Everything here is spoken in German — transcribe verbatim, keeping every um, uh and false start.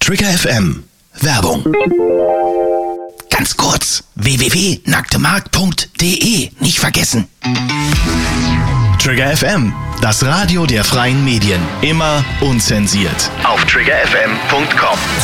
Trigger F M. Werbung. Ganz kurz, w w w punkt nacktemarkt punkt d e, nicht vergessen. Trigger F M, das Radio der freien Medien. Immer unzensiert. Auf trigger f m punkt com.